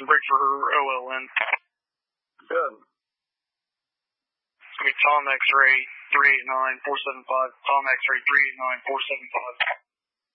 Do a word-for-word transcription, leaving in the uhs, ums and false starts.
break for her O L N. Good. It's going to be Tom X-Ray three eight nine four seven five, Tom X-Ray three eight nine four seven five.